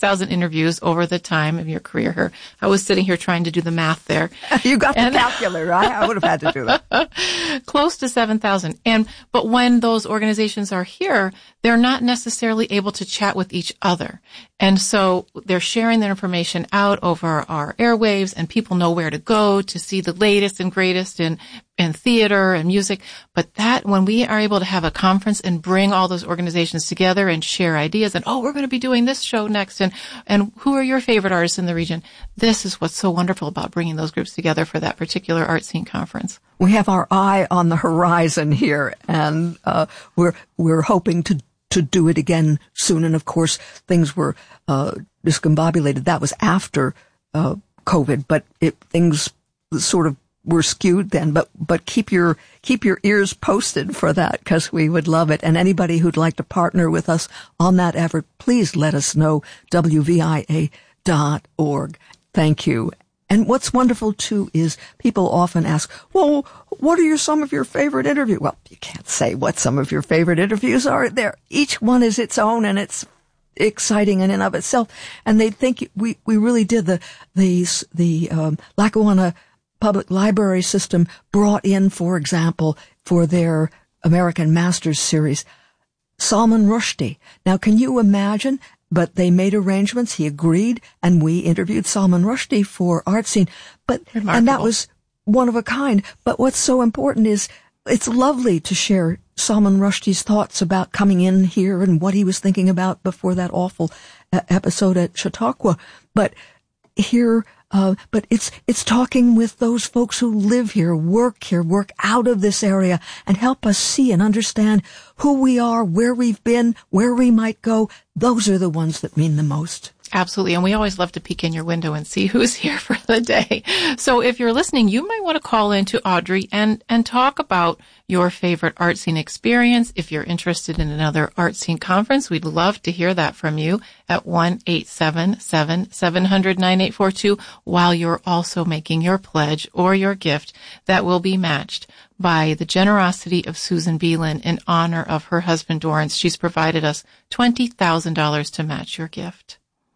6,000 interviews over the time of your career here. I was sitting here trying to do the math there. You got the calculator. I would have had to do that. Close to 7,000. But when those organizations are here, they're not necessarily able to chat with each other. And so they're sharing their information out over our airwaves, and people know where to go to see the latest and greatest in theater and music. But that, when we are able to have a conference and bring all those organizations together and share ideas, and, we're going to be doing this show next, and who are your favorite artists in the region? This is what's so wonderful about bringing those groups together for that particular art scene conference. We have our eye on the horizon here, and we're hoping to do it again soon. And of course, things were discombobulated. That was after COVID, but things sort of were skewed then. But keep your ears posted for that, because we would love it. And anybody who'd like to partner with us on that effort, please let us know. WVIA.org. Thank you. And what's wonderful, too, is people often ask, well, what are some of your favorite interviews? Well, you can't say what some of your favorite interviews are. Each one is its own, and it's exciting in and of itself. And they think we really did. The Lackawanna Public Library System brought in, for example, for their American Masters series, Salman Rushdie. Now, can you imagine? But they made arrangements. He agreed, and we interviewed Salman Rushdie for Art Scene. And that was one of a kind. But what's so important is it's lovely to share Salman Rushdie's thoughts about coming in here and what he was thinking about before that awful episode at Chautauqua. But here, but it's talking with those folks who live here, work out of this area, and help us see and understand who we are, where we've been, where we might go. Those are the ones that mean the most. Absolutely. And we always love to peek in your window and see who's here for the day. So if you're listening, you might want to call in to Audrey and talk about your favorite art scene experience. If you're interested in another art scene conference, we'd love to hear that from you at 1-877-700-9842, while you're also making your pledge or your gift that will be matched by the generosity of Susan Beelan in honor of her husband, Dorrance. She's provided us $20,000 to match your gift.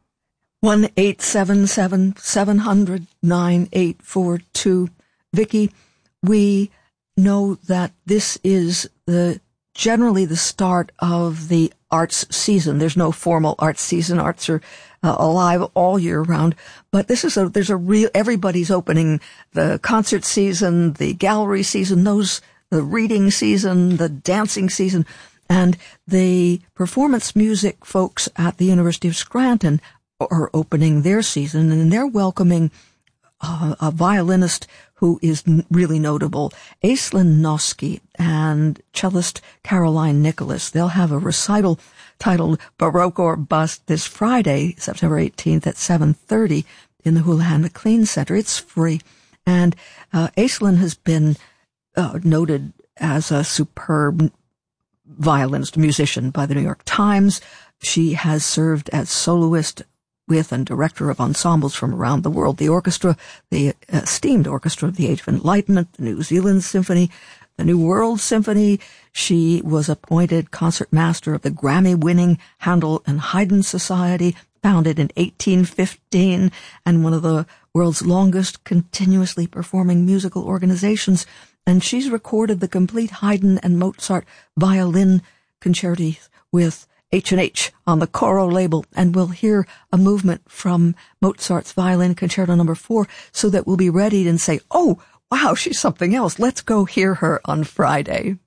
1-877-700-9842. Vicki, we know that this is generally the start of the arts season. There's no formal arts season. Arts are alive all year round. But there's a real, everybody's opening the concert season, the gallery season, the reading season, the dancing season, and the performance music folks at the University of Scranton are opening their season, and they're welcoming a violinist who is really notable, Aislinn Noski, and cellist Caroline Nicholas. They'll have a recital titled Baroque or Bust this Friday, September 18th at 7:30 in the Houlihan McLean Center. It's free. And Aislinn has been noted as a superb violinist, musician by the New York Times. She has served as soloist with and director of ensembles from around the world, the orchestra, the esteemed Orchestra of the Age of Enlightenment, the New Zealand Symphony, the New World Symphony. She was appointed concertmaster of the Grammy-winning Handel and Haydn Society, founded in 1815, and one of the world's longest continuously performing musical organizations. And she's recorded the complete Haydn and Mozart violin concertos with H&H on the Coro label, and we'll hear a movement from Mozart's Violin Concerto No. 4, so that we'll be ready and say, oh, wow, she's something else. Let's go hear her on Friday.